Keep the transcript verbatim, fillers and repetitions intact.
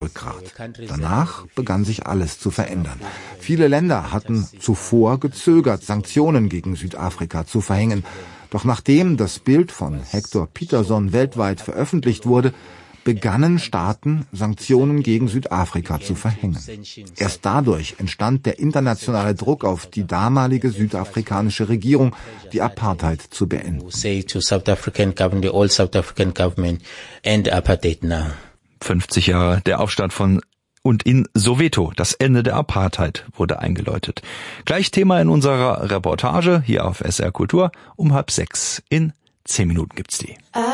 Rückgrat. Danach begann sich alles zu verändern. Viele Länder hatten zuvor gezögert, Sanktionen gegen Südafrika zu verhängen. Doch nachdem das Bild von Hector Pieterson weltweit veröffentlicht wurde, begannen Staaten, Sanktionen gegen Südafrika zu verhängen. Erst dadurch entstand der internationale Druck auf die damalige südafrikanische Regierung, die Apartheid zu beenden. fünfzig Jahre der Aufstand von und in Soweto. Das Ende der Apartheid wurde eingeläutet. Gleich Thema in unserer Reportage hier auf S R Kultur um halb sechs. In zehn Minuten gibt's die.